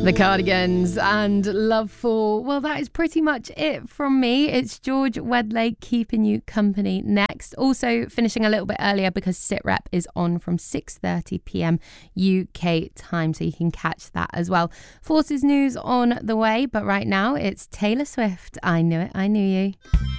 The Cardigans and Love Fall. Well, that is pretty much it from me. It's George Wedley keeping you company next. Also finishing a little bit earlier because SitRep is on from 6:30 p.m. UK time, so you can catch that as well. Forces news on the way, but right now it's Taylor Swift. I Knew It, I Knew You.